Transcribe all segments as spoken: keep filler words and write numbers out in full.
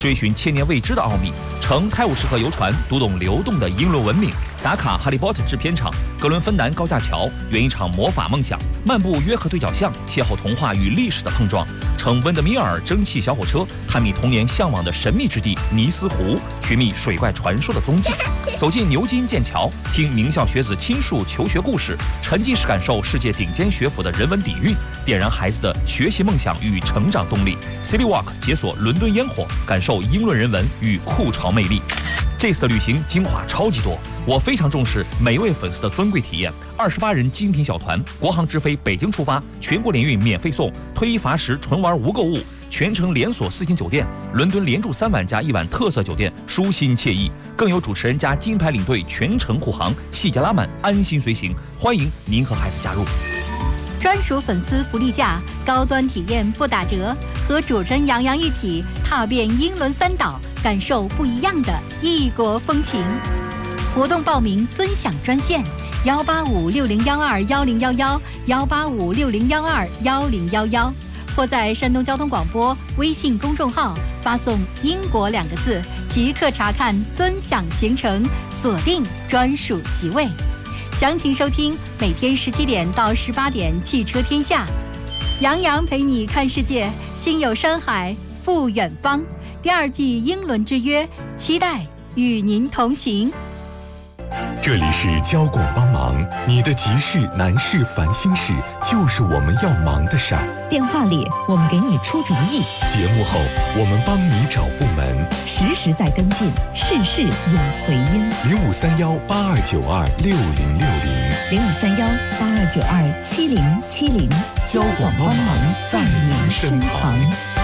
追寻千年未知的奥秘，乘泰晤士河游船读懂流动的英伦文明，打卡哈利波特制片厂，格伦芬南高架桥圆一场魔法梦想，漫步约克对角巷，邂逅童话与历史的碰撞，乘温德米尔蒸汽小火车探秘童年向往的神秘之地尼斯湖，寻觅水怪传说的踪迹，走进牛津剑桥，听名校学子倾述求学故事，沉浸式感受世界顶尖学府的人文底蕴，点燃孩子的学习梦想与成长动力。City Walk 解锁伦敦烟火，感受英伦人文与酷潮魅力。这次的旅行精华超级多，我非常重视每位粉丝的尊贵体验。二十八人精品小团，国航直飞北京出发，全国联运免费送，推一罚十，纯玩无购物，全程连锁四星酒店，伦敦连住三晚加一晚特色酒店，舒心惬意。更有主持人加金牌领队全程护航，细节拉满，安心随行。欢迎您和孩子加入。 专属粉丝福利价，高端体验不打折，和主持人杨洋一起踏遍英伦三岛，感受不一样的异国风情。活动报名尊享专线：幺八五六零幺二幺零幺幺，幺八五六零幺二幺零幺幺，或在山东交通广播微信公众号发送“英国”两个字，即刻查看尊享行程，锁定专属席位。详情收听每天十七点到十八点《汽车天下》，杨洋陪你看世界，心有山海赴远方。第二季英伦之约，期待与您同行。 这里是交广帮忙，你的急事难事烦心事就是我们要忙的事儿。 电话里我们给你出主意， 节目后我们帮你找部门， 实时在跟进，事事有回音。 零五三幺八二九二六零六零， 零五三幺八二九二七零七零，交广帮忙在您身旁。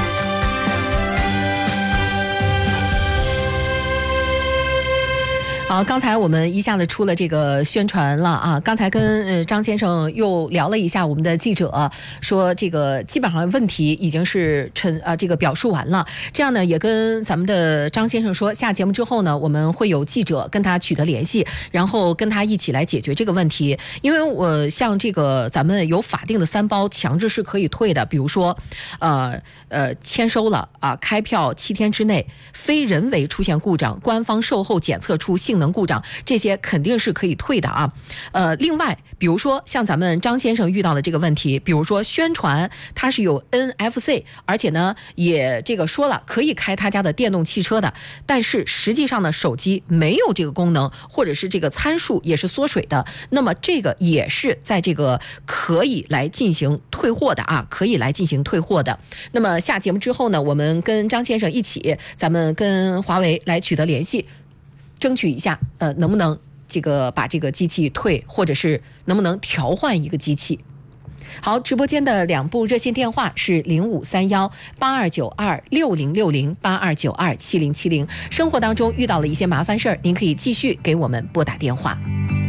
好，刚才我们一下子出了这个宣传了啊！刚才跟呃张先生又聊了一下，我们的记者说这个基本上问题已经是陈啊这个表述完了。这样呢，也跟咱们的张先生说，下节目之后呢，我们会有记者跟他取得联系，然后跟他一起来解决这个问题。因为我像这个咱们有法定的三包强制是可以退的，比如说呃呃签收了啊，开票七天之内非人为出现故障，官方售后检测出性能故障，这些肯定是可以退的啊。呃，另外，比如说像咱们张先生遇到的这个问题，比如说宣传它是有 N F C， 而且呢也这个说了可以开他家的电动汽车的，但是实际上呢手机没有这个功能，或者是这个参数也是缩水的，那么这个也是在这个可以来进行退货的啊，可以来进行退货的。那么下节目之后呢，我们跟张先生一起，咱们跟华为来取得联系，争取一下，呃，能不能这个把这个机器退，或者是能不能调换一个机器。好，直播间的两部热线电话是零五三幺八二九二六零六零八二九二七零七零。生活当中遇到了一些麻烦事儿，您可以继续给我们拨打电话。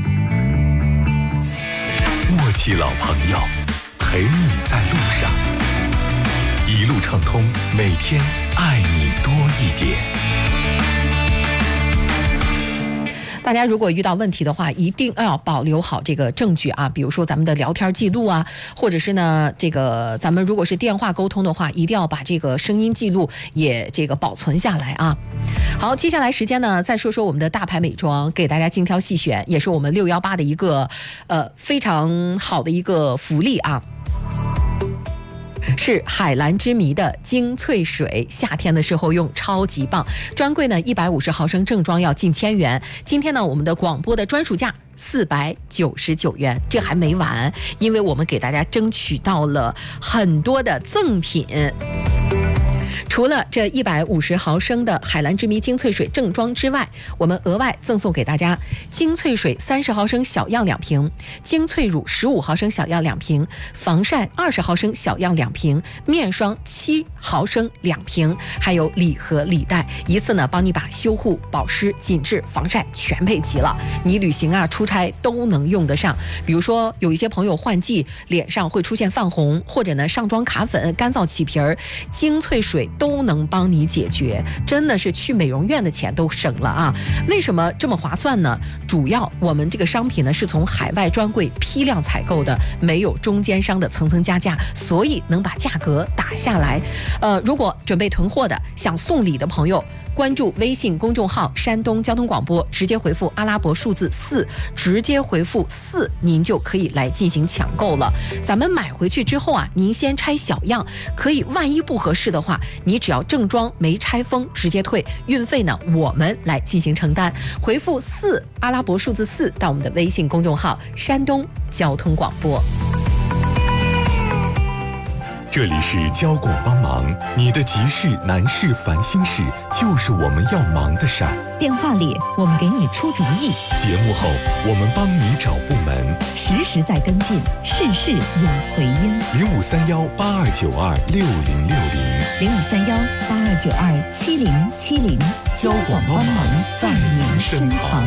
默契老朋友，陪你在路上，一路畅通，每天爱你多一点。 大家如果遇到问题的话，一定要保留好这个证据啊，比如说咱们的聊天记录啊，或者是呢，这个咱们如果是电话沟通的话，一定要把这个声音记录也这个保存下来啊。好，接下来时间呢，再说说我们的大牌美妆，给大家精挑细选，也是我们六一八的一个呃非常好的一个福利啊。是海蓝之谜的精粹水，夏天的时候用超级棒，专柜呢一百五十毫升正装要近千元，今天呢我们的广播的专属价四百九十九元，这还没完，因为我们给大家争取到了很多的赠品。除了这一百五十毫升的海蓝之谜精粹水正装之外，我们额外赠送给大家精粹水三十毫升小样两瓶，精粹乳十五毫升小样两瓶，防晒二十毫升小样两瓶，面霜七毫升两瓶，还有礼盒礼袋，一次呢帮你把修护、保湿、紧致、防晒全配齐了，你旅行啊、出差都能用得上。比如说有一些朋友换季脸上会出现泛红，或者呢上妆卡粉、干燥起皮儿，精粹水都都能帮你解决，真的是去美容院的钱都省了啊！为什么这么划算呢？主要我们这个商品呢是从海外专柜批量采购的，没有中间商的层层加价，所以能把价格打下来。呃，如果准备囤货的，想送礼的朋友，关注微信公众号山东交通广播，直接回复阿拉伯数字四，直接回复四，您就可以来进行抢购了。咱们买回去之后啊，您先拆小样，可以万一不合适的话，你只要正装没拆封直接退，运费呢我们来进行承担。回复四，阿拉伯数字四到我们的微信公众号山东交通广播。 这里是交广帮忙，你的急事难事烦心事就是我们要忙的事儿。 电话里我们给你出主意， 节目后我们帮你找部门， 实时在跟进，事事有回音。 零五三幺八二九二六零六零， 零五三幺八二九二七零七零，交广帮忙在您身旁。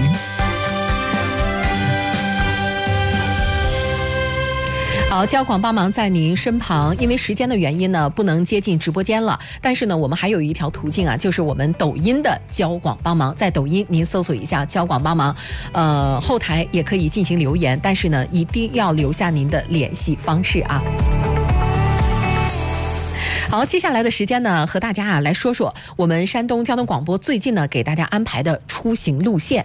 好，交广帮忙在您身旁。因为时间的原因呢，不能接进直播间了。但是呢，我们还有一条途径啊，就是我们抖音的交广帮忙。在抖音您搜索一下交广帮忙，呃，后台也可以进行留言，但是呢，一定要留下您的联系方式啊。好，接下来的时间呢，和大家啊来说说我们山东交通广播最近呢给大家安排的出行路线。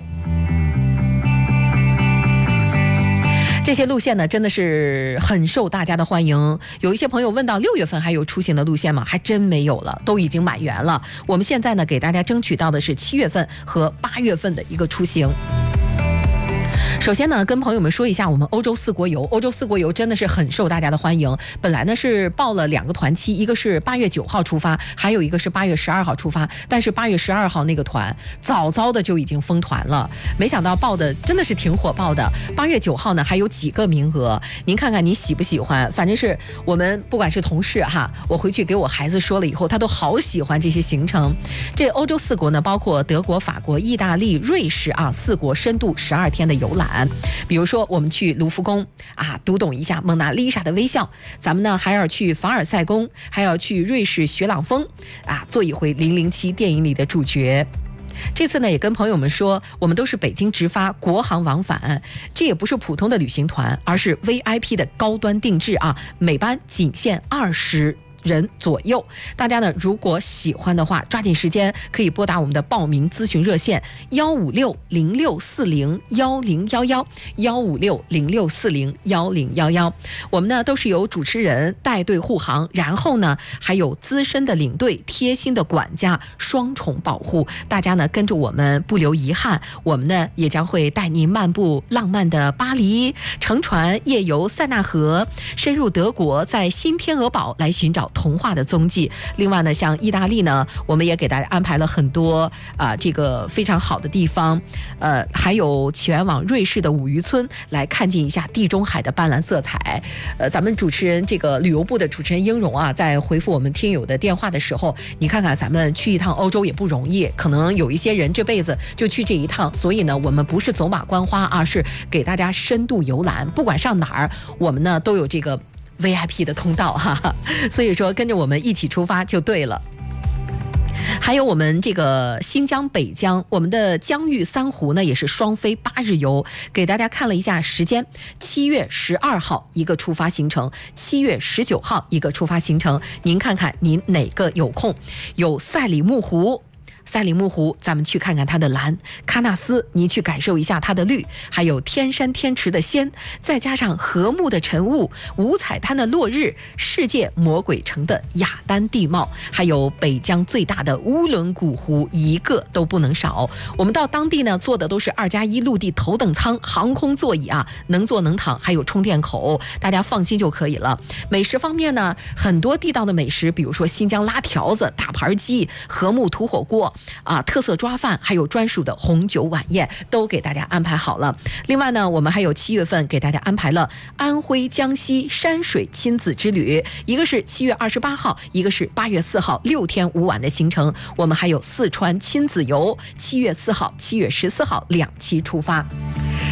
这些路线呢，真的是很受大家的欢迎。有一些朋友问到六月份还有出行的路线吗？还真没有了，都已经满员了。我们现在呢，给大家争取到的是七月份和八月份的一个出行。首先呢，跟朋友们说一下我们欧洲四国游。欧洲四国游真的是很受大家的欢迎。本来呢是报了两个团期，一个是八月九号出发，还有一个是八月十二号出发。但是八月十二号那个团早早的就已经封团了，没想到报的真的是挺火爆的。八月九号呢还有几个名额，您看看你喜不喜欢？反正是我们不管是同事哈，我回去给我孩子说了以后，他都好喜欢这些行程。这欧洲四国呢，包括德国、法国、意大利、瑞士啊，四国深度十二天的游览。比如说我们去卢浮宫啊，读懂一下蒙娜丽莎的微笑。咱们呢还要去凡尔赛宫，还要去瑞士雪朗峰啊，做一回零零七电影里的主角。这次呢也跟朋友们说，我们都是北京直发国航往返，这也不是普通的旅行团，而是 V I P 的高端定制啊，每班仅限二十人左右。大家呢如果喜欢的话，抓紧时间可以拨打我们的报名咨询热线幺五六零六四零幺零幺幺幺五六零六四零幺零幺幺。我们呢都是由主持人带队护航，然后呢还有资深的领队、贴心的管家，双重保护。大家呢跟着我们不留遗憾，我们呢也将会带您漫步浪漫的巴黎，乘船夜游塞纳河，深入德国，在新天鹅堡来寻找童话的踪迹。另外呢，像意大利呢，我们也给大家安排了很多啊、呃、这个非常好的地方，呃，还有前往瑞士的五渔村来看见一下地中海的斑斓色彩。呃，咱们主持人这个旅游部的主持人英荣啊，在回复我们听友的电话的时候，你看看咱们去一趟欧洲也不容易，可能有一些人这辈子就去这一趟，所以呢，我们不是走马观花啊，是给大家深度游览，不管上哪儿，我们呢都有这个V I P 的通道哈，所以说跟着我们一起出发就对了。还有我们这个新疆、北疆，我们的疆域三湖呢也是双飞八日游，给大家看了一下时间，七月十二号一个出发行程，七月十九号一个出发行程，您看看您哪个有空？有赛里木湖。赛里木湖咱们去看看它的蓝，喀纳斯你去感受一下它的绿，还有天山天池的仙，再加上和睦的晨雾，五彩滩的落日，世界魔鬼城的雅丹地貌，还有北疆最大的乌伦古湖，一个都不能少。我们到当地呢坐的都是二加一陆地头等舱航空座椅啊，能坐能躺，还有充电口，大家放心就可以了。美食方面呢，很多地道的美食，比如说新疆拉条子、大盘鸡、和睦土火锅啊，特色抓饭，还有专属的红酒晚宴，都给大家安排好了。另外呢，我们还有七月份给大家安排了安徽、江西山水亲子之旅，一个是七月二十八号，一个是八月四号，六天五晚的行程。我们还有四川亲子游，七月四号、七月十四号两期出发。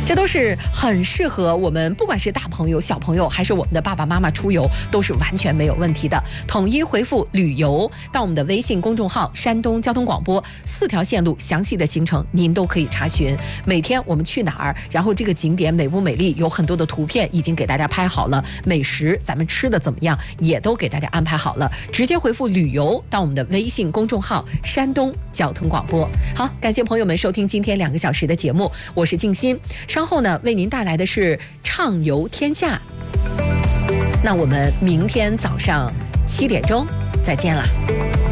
这都是很适合我们，不管是大朋友、小朋友，还是我们的爸爸妈妈出游，都是完全没有问题的。统一回复旅游到我们的微信公众号山东交通广播，四条线路详细的行程您都可以查询。每天我们去哪儿，然后这个景点美不美丽，有很多的图片已经给大家拍好了，美食咱们吃的怎么样也都给大家安排好了。直接回复旅游到我们的微信公众号山东交通广播。好，感谢朋友们收听今天两个小时的节目，我是静心。稍后呢，为您带来的是畅游天下。那我们明天早上七点钟再见啦。